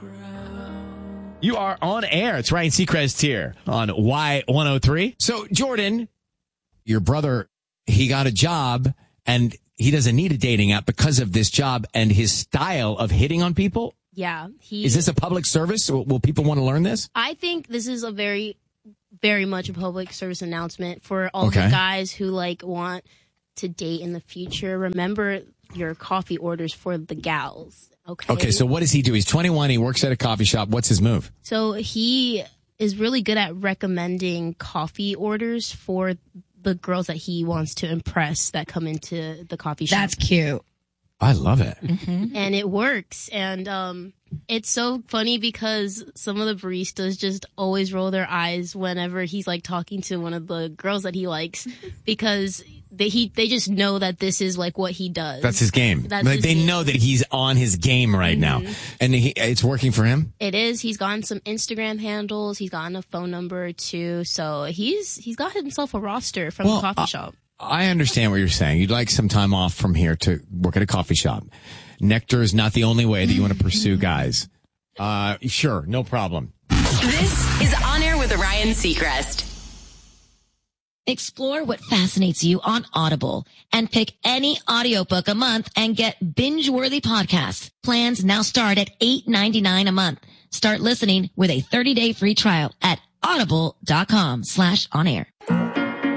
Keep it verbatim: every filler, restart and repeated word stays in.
You are on air. It's Ryan Seacrest here on Y one oh three. So, Jordan, your brother, he got a job and he doesn't need a dating app because of this job and his style of hitting on people. Yeah. He, is this a public service? Will, will people want to learn this? I think this is a very, very much a public service announcement for all Okay. the guys who like want to date in the future. Remember your coffee orders for the gals. Okay. Okay, so what does he do? He's twenty-one. He works at a coffee shop. What's his move? So he is really good at recommending coffee orders for the girls that he wants to impress that come into the coffee shop. That's cute. I love it. Mm-hmm. And it works. And um, it's so funny because some of the baristas just always roll their eyes whenever he's like talking to one of the girls that he likes because they he they just know that this is like what he does. That's his game. That's Like, his they game. know that he's on his game right Mm-hmm. now. And he, it's working for him? It is. He's gotten some Instagram handles. He's gotten a phone number too. So he's he's got himself a roster from Well, the coffee uh, shop. I understand what you're saying. You'd like some time off from here to work at a coffee shop. Nectar is not the only way that you want to pursue guys. Uh, sure, no problem. This is On Air with Ryan Seacrest. Explore what fascinates you on Audible and pick any audiobook a month and get binge-worthy podcasts. Plans now start at eight ninety-nine a month. Start listening with a thirty-day free trial at audible.com slash on air.